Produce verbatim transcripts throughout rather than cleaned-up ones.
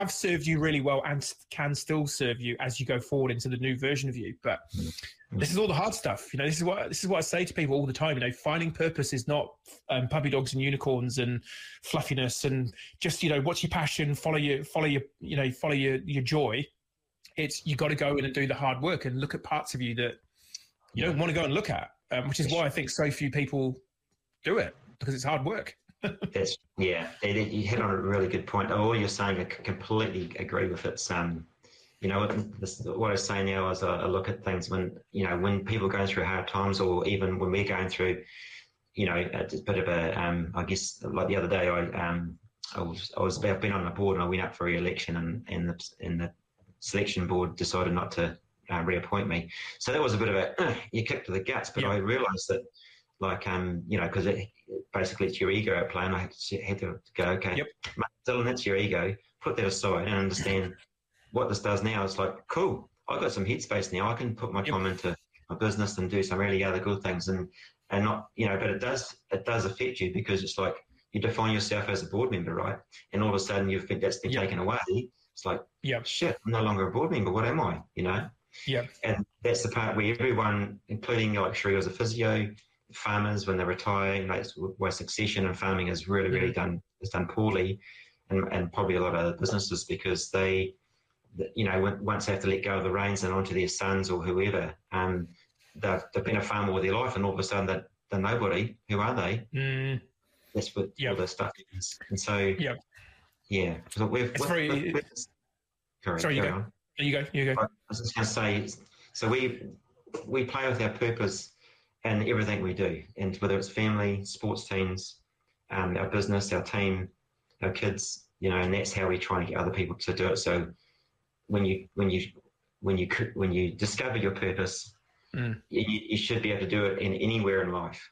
have served you really well and can still serve you as you go forward into the new version of you. But this is all the hard stuff. You know, this is what this is what I say to people all the time. You know, finding purpose is not um, puppy dogs and unicorns and fluffiness and just, you know, what's your passion, follow your follow your you know follow your your joy. It's you got to go in and do the hard work and look at parts of you that you don't want to go and look at, um, which is why I think so few people do it, because it's hard work. That's yeah. It, it, you hit on a really good point. All you're saying, I completely agree with. It's um, you know, this, what I was saying now is I, I look at things when you know when people are going through hard times, or even when we're going through, you know, a, a bit of a um, I guess like the other day, I um, I was I was about been on the board and I went up for re-election, and and the and the selection board decided not to uh, reappoint me. So that was a bit of a uh, you kick to the guts. But yeah. I realised that. Like, um, you know, because it, basically it's your ego at play, and I had to, had to go, okay, yep. Dylan, that's your ego. Put that aside and understand what this does now. It's like, cool, I've got some headspace now. I can put my yep. time into my business and do some really other good things, and and not, you know, but it does it does affect you, because it's like you define yourself as a board member, right? And all of a sudden you think that's been yep. taken away. It's like, yep. shit, I'm no longer a board member. What am I? You know? Yeah. And that's the part where everyone, including like Sheree was a physio. Farmers, when they retire, you know, it's where succession and farming is really, really done is done poorly, and, and probably a lot of other businesses, because they, you know, once they have to let go of the reins and onto their sons or whoever, um, they've, they've been a farmer all their life, and all of a sudden they're, they're nobody. Who are they? Mm. That's what yep. all this stuff is. And so, yep. yeah, so we've, it's we've, very. we've, we've, sorry, sorry, you go. On. You go. You go. I was just going to say, so we we play with our purpose. And everything we do, and whether it's family, sports teams, um, our business, our team, our kids, you know, and that's how we try and get other people to do it. So when you when you when you when you discover your purpose, mm. you, you should be able to do it in anywhere in life.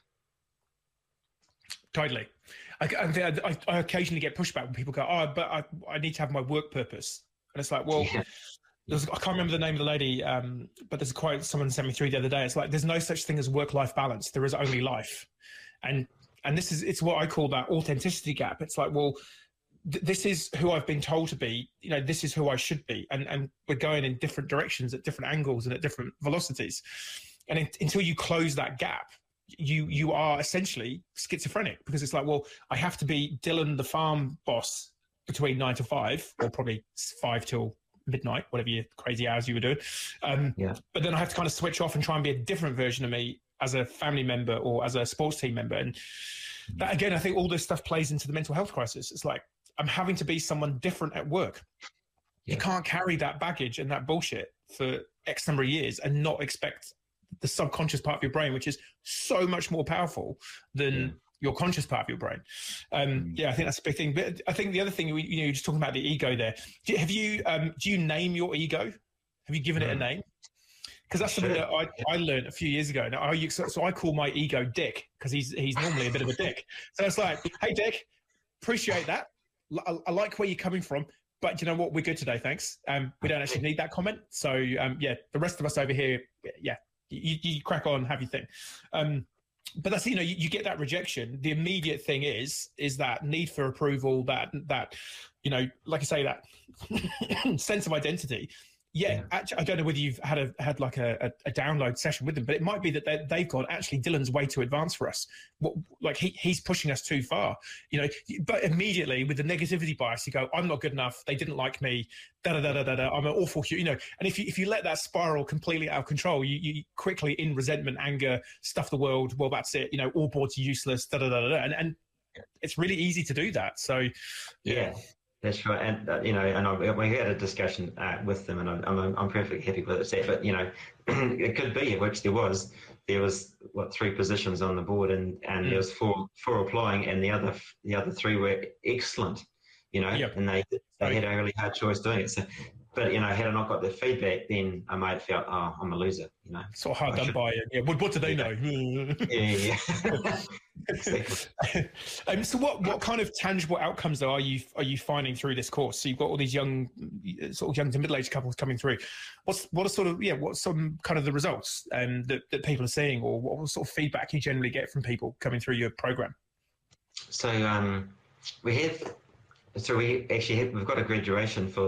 Totally. I, I, I occasionally get pushback when people go, "Oh, but I I need to have my work purpose," and it's like, well. Yeah. Was, I can't remember the name of the lady, um, but there's a quote someone sent me through the other day. It's like, there's no such thing as work-life balance. There is only life. And and this is, it's what I call that authenticity gap. It's like, well, th- this is who I've been told to be. You know, this is who I should be. And, and we're going in different directions at different angles and at different velocities. And in, until you close that gap, you you are essentially schizophrenic, because it's like, well, I have to be Dylan, the farm boss, between nine to five, or probably five till midnight, whatever your crazy hours you were doing. Um, yeah. But then I have to kind of switch off and try and be a different version of me as a family member or as a sports team member. And that, again, I think all this stuff plays into the mental health crisis. It's like, I'm having to be someone different at work. Yeah. You can't carry that baggage and that bullshit for X number of years and not expect the subconscious part of your brain, which is so much more powerful than yeah. your conscious part of your brain. Um, yeah, I think that's a big thing. But I think the other thing, you know, you're just talking about the ego there. Do, have you, um, do you name your ego? Have you given mm. it a name? Because that's something that I, I learned a few years ago. Now, I use, so I call my ego Dick, because he's he's normally a bit of a dick. So it's like, hey, Dick, appreciate that. I, I like where you're coming from, but you know what? We're good today, thanks. Um, we don't actually need that comment. So um, yeah, the rest of us over here, yeah, you, you crack on, have your thing. Um, But that's, you know, you, you get that rejection. The immediate thing is, is that need for approval, that, that, you know, like I say, that sense of identity. Yeah, yeah. Actually, I don't know whether you've had a, had like a, a, a download session with them, but it might be that they, they've gone, actually, Dylan's way too advanced for us. What, like he, he's pushing us too far, you know, but immediately with the negativity bias, you go, I'm not good enough. They didn't like me. Da, da, da, da, da, da. I'm an awful, you know, and if you, if you let that spiral completely out of control, you, you quickly in resentment, anger, stuff the world. Well, that's it. You know, all boards are useless. Da, da, da, da, da. And, and it's really easy to do that. So, yeah. yeah. That's right, and uh, you know, and I, we had a discussion uh, with them, and I'm, I'm I'm perfectly happy with it. But you know, it could be, which there was, there was what three positions on the board, and and mm. there was four four applying, and the other the other three were excellent, you know, yep. and they they had a really hard choice doing it. So, but you know, had I not got the feedback, then I might have felt, oh, I'm a loser, you know. Sort of hard I done should, by it. Yeah. What, what do they yeah. know? yeah, yeah. Exactly. um, so, what, what kind of tangible outcomes are you are you finding through this course? So, you've got all these young, sort of young to middle aged couples coming through. What's what are sort of yeah? What's some kind of the results um, that that people are seeing, or what sort of feedback you generally get from people coming through your program? So, um, we have So we actually have, we've got a graduation for